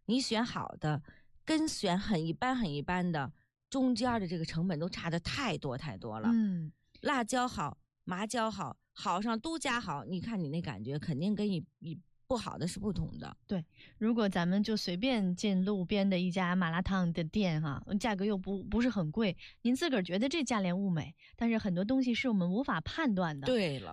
你选好的跟选很一般很一般的中间的这个成本都差的太多太多了。辣椒好，麻椒好，好上都加好，你看你那感觉肯定跟你不好的是不同的。 对，如果咱们就随便进路边的一家麻辣烫的店哈，价格又不是很贵，您自个儿觉得这价廉物美，但是很多东西是我们无法判断的。 对了。